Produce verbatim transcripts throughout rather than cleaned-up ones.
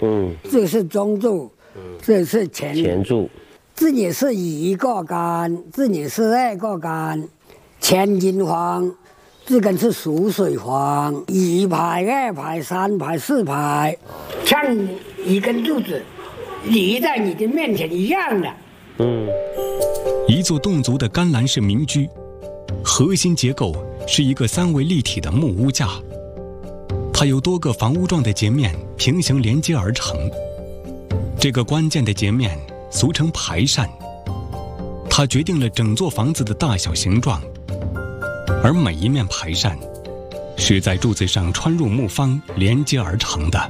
嗯， 这是中柱，这是前前柱， 这里是一个杆，这里是二个杆，千斤房，这根是熟水房，一排、二排、三排、四排，像一根柱子立在你的面前一样的。 嗯， 一座侗族的甘蓝式民居，核心结构是一个三维立体的木屋架，它由多个房屋状的截面平行连接而成。这个关键的截面俗称排扇，它决定了整座房子的大小形状，而每一面排扇是在柱子上穿入木方连接而成的。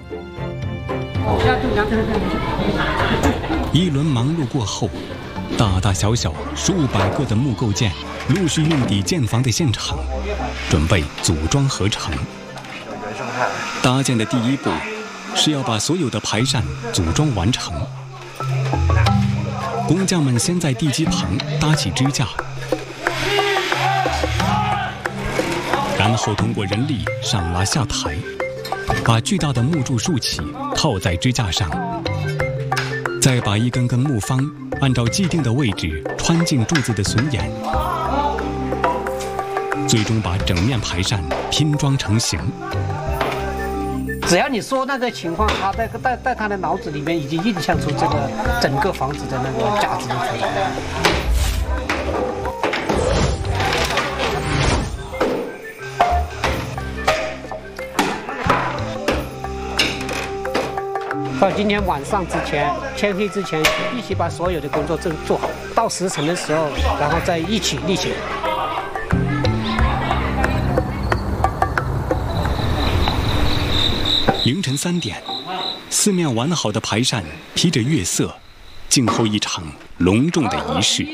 一轮忙碌过后，大大小小数百个的木构件陆续运抵建房的现场，准备组装合成。搭建的第一步是要把所有的排扇组装完成。工匠们先在地基棚搭起支架，然后通过人力上拉下抬，把巨大的木柱竖起，套在支架上，再把一根根木方按照既定的位置穿进柱子的榫眼，最终把整面排扇拼装成型。 只要你说那个情况，他在在在他的脑子里面已经印象出这个整个房子的那个价值出来。到今天晚上之前，天黑之前，必须把所有的工作做做好。到时辰的时候，然后再一起立起。 凌晨三点，四面完好的排扇披着月色，静候一场隆重的仪式。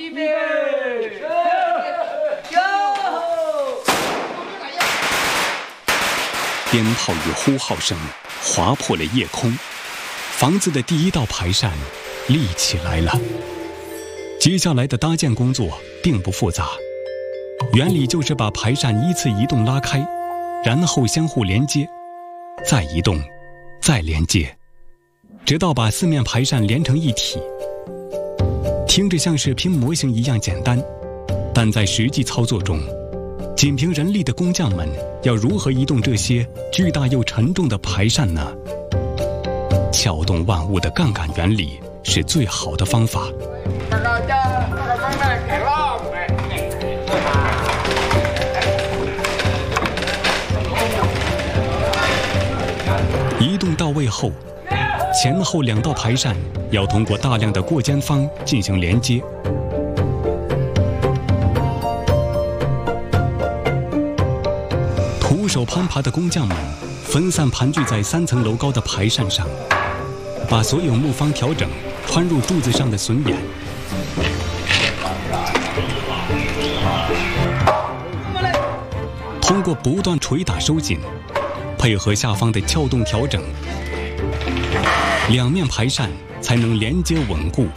鞭炮与呼号声划破了夜空。房子的第一道排扇立起来了。接下来的搭建工作并不复杂，原理就是把排扇依次移动拉开，然后相互连接，再移动，再连接，直到把四面排扇连成一体。听着像是拼模型一样简单，但在实际操作中，仅凭人力的工匠们要如何移动这些巨大又沉重的排扇呢？撬动万物的杠杆原理是最好的方法。移动到位后，前后两道排扇要通过大量的过肩方进行连接。徒手攀爬的工匠们分散盘踞在三层楼高的排扇上，把所有木方调整穿入柱子上的榫眼。通过不断捶打收紧，配合下方的撬动调整，两面排扇才能连接稳固。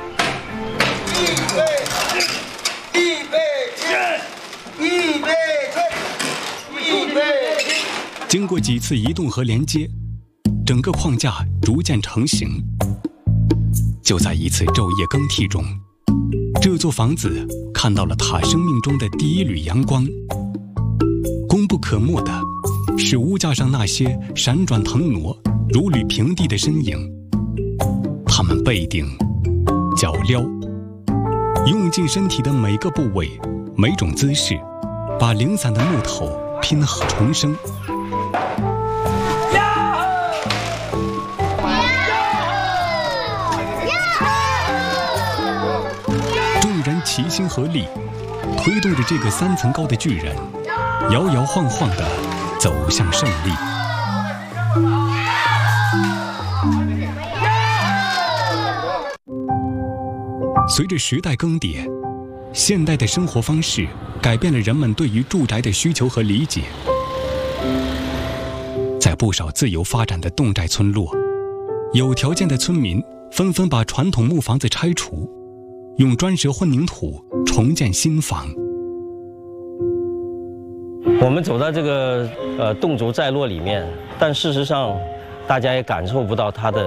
预备起，预备起，预备起。 经过几次移动和连接，整个框架逐渐成型。就在一次昼夜更替中，这座房子看到了它生命中的第一缕阳光。功不可没的是屋架上那些闪转腾挪、如履平地的身影。他们背顶、脚撩，用尽身体的每个部位、每种姿势，把零散的木头拼合重生。众人齐心合力，推动着这个三层高的巨人，摇摇晃晃地走向胜利。随着时代更迭，现代的生活方式改变了人们对于住宅的需求和理解。在不少自由发展的侗寨村落，有条件的村民纷纷把传统木房子拆除，用砖石混凝土重建新房。 我们走到这个呃侗族寨落里面，但事实上，大家也感受不到它的